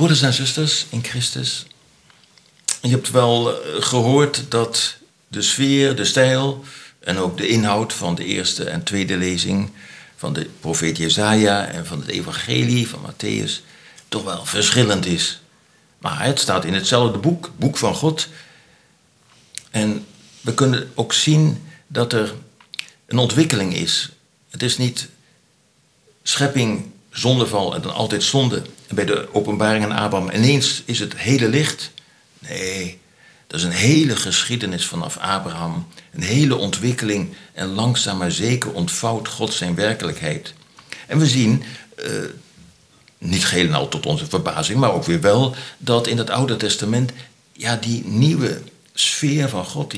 Broeders en zusters in Christus, je hebt wel gehoord dat de sfeer, de stijl en ook de inhoud van de eerste en tweede lezing van de profeet Jesaja en van het evangelie van Matthäus toch wel verschillend is. Maar het staat in hetzelfde boek, boek van God. En we kunnen ook zien dat er een ontwikkeling is. Het is niet schepping, zondeval en dan altijd zonde. En bij de openbaring aan Abraham ineens is het hele licht. Nee, dat is een hele geschiedenis vanaf Abraham. Een hele ontwikkeling en langzaam maar zeker ontvouwt God zijn werkelijkheid. En we zien, niet geheel en al tot onze verbazing, maar ook weer wel, dat in het Oude Testament die nieuwe sfeer van God,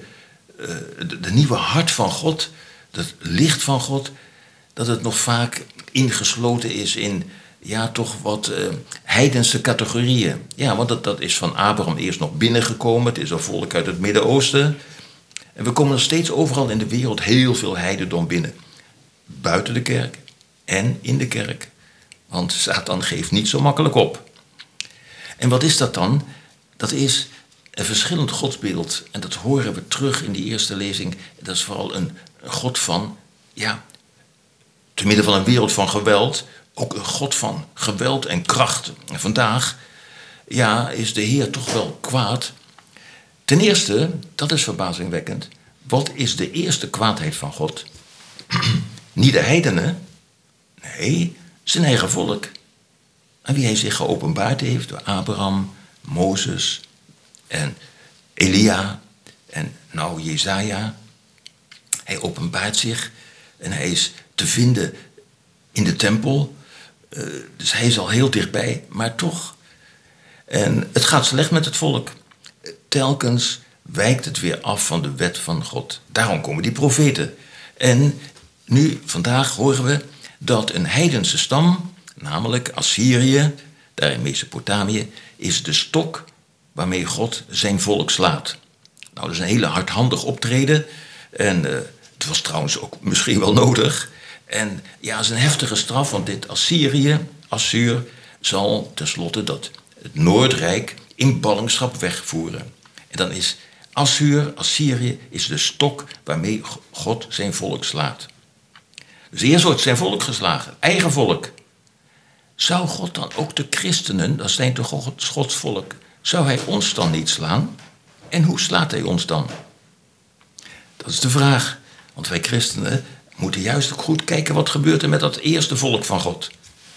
de nieuwe hart van God, het licht van God, dat het nog vaak ingesloten is in toch wat heidense categorieën. Ja, want dat is van Abraham eerst nog binnengekomen. Het is een volk uit het Midden-Oosten. En we komen nog steeds overal in de wereld heel veel heidendom binnen. Buiten de kerk en in de kerk. Want Satan geeft niet zo makkelijk op. En wat is dat dan? Dat is een verschillend godsbeeld. En dat horen we terug in die eerste lezing. Dat is vooral een God van, te midden van een wereld van geweld, ook een God van geweld en kracht. En vandaag, is de Heer toch wel kwaad. Ten eerste, dat is verbazingwekkend, wat is de eerste kwaadheid van God? Niet de heidenen, nee, zijn eigen volk. Aan wie hij zich geopenbaard heeft door Abraham, Mozes en Elia en Jesaja. Hij openbaart zich en hij is te vinden in de tempel. Dus hij is al heel dichtbij, maar toch. En het gaat slecht met het volk. Telkens wijkt het weer af van de wet van God. Daarom komen die profeten. En nu, vandaag horen we dat een heidense stam, namelijk Assyrië, daar in Mesopotamië, is de stok waarmee God zijn volk slaat. Dat is een hele hardhandig optreden. En het was trouwens ook misschien wel nodig. En het is een heftige straf, want dit Assyr, zal tenslotte het Noordrijk in ballingschap wegvoeren. En dan is Assyrië is de stok waarmee God zijn volk slaat. Dus eerst wordt zijn volk geslagen, eigen volk. Zou God dan ook de christenen, dat zijn toch Gods volk, zou hij ons dan niet slaan? En hoe slaat hij ons dan? Dat is de vraag, want wij christenen moeten juist ook goed kijken wat gebeurt er met dat eerste volk van God.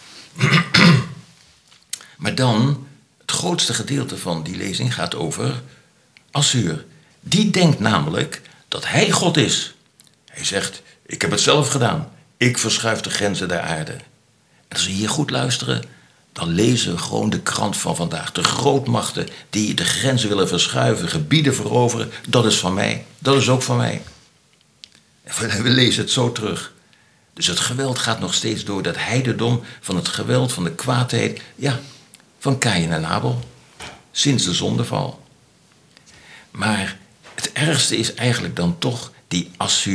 Maar dan, het grootste gedeelte van die lezing gaat over Assyr. Die denkt namelijk dat hij God is. Hij zegt, ik heb het zelf gedaan. Ik verschuif de grenzen der aarde. En als we hier goed luisteren, dan lezen we gewoon de krant van vandaag. De grootmachten die de grenzen willen verschuiven, gebieden veroveren, dat is van mij. Dat is ook van mij. En we lezen het zo terug. Dus het geweld gaat nog steeds door. Dat heidendom van het geweld, van de kwaadheid. Van Kaïn en Abel. Sinds de zondeval. Maar het ergste is eigenlijk dan toch die Assyr.